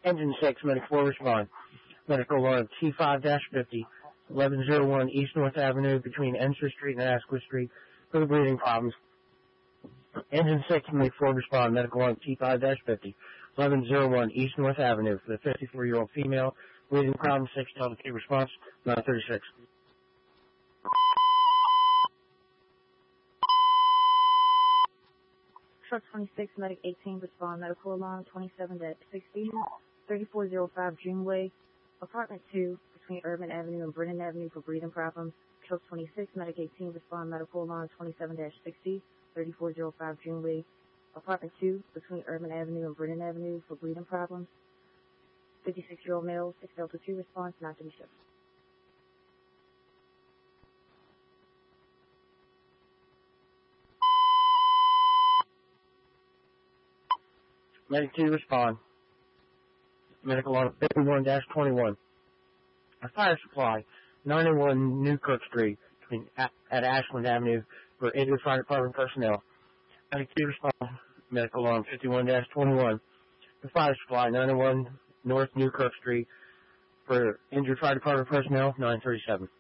Engine 6, Medic 4 respond. Medical alarm T5-50, 1101 East North Avenue between Enser Street and Asquith Street for the breathing problems. Engine 6, Medic 4 respond. Medical alarm T5-50, 1101 East North Avenue for the 54-year-old female. Breathing problems, 6 Delta Q response, 936. Truck 26, Medic 18, respond. Medical alarm 27-60, 3405 Juneway, apartment 2, between Urban Avenue and Brennan Avenue for breathing problems. Truck 26, Medic 18, respond. Medical alarm 27-60, 3405 Juneway, apartment 2, between Urban Avenue and Brennan Avenue for breathing problems. 56-year-old male, 6 Delta 2 response, 936. Medic 2 respond. Medical alarm 51-21. A fire supply, 901 New Kirk Street, at Ashland Avenue for injured fire department personnel. Medic 2 respond. Medical alarm 51-21. The fire supply, 901 North New Kirk Street for injured fire department personnel, 937.